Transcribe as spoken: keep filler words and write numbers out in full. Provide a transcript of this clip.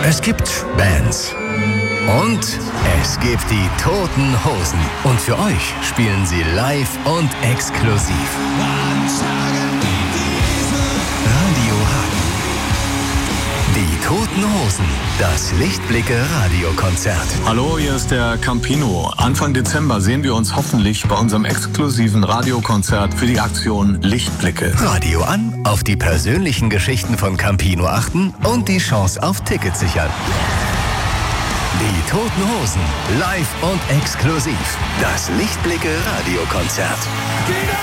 Es gibt Bands. Und es gibt die Toten Hosen. Und für euch spielen sie live und exklusiv. Radio Hagen. Die Toten Hosen. Das Lichtblicke-Radiokonzert. Hallo, hier ist der Campino. Anfang Dezember sehen wir uns hoffentlich bei unserem exklusiven Radiokonzert für die Aktion Lichtblicke. Radio an, auf die persönlichen Geschichten von Campino achten und die Chance auf Tickets sichern. Die Toten Hosen, live und exklusiv. Das Lichtblicke-Radiokonzert.